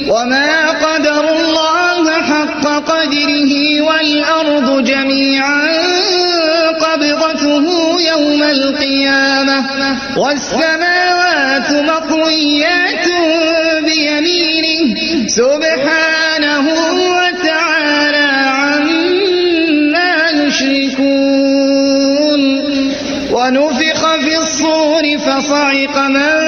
وما قدروا الله حق قدره والأرض جميعا قبضته يوم القيامة والسماوات مطويات بيمينه سبحانه وتعالى عما يشركون ونفخ في الصور فصعق من